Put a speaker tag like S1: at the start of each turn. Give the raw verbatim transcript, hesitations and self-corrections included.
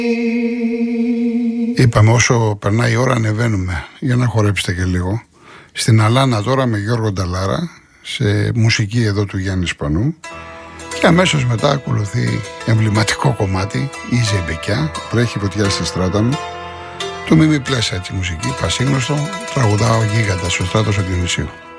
S1: Είπαμε όσο περνάει η ώρα ανεβαίνουμε για να χορέψετε και λίγο. Στην Αλάνα τώρα με Γιώργο Νταλάρα, σε μουσική εδώ του Γιάννη Σπανού. Και αμέσως μετά ακολουθεί εμβληματικό κομμάτι, η Ζεμπεκιά, τρέχει φωτιά στη στράτα μου. Το Μίμη Πλέσα, έτσι μουσική, πασίγνωστο, τραγουδάω γίγαντα στο Στράτος του Διονυσίου.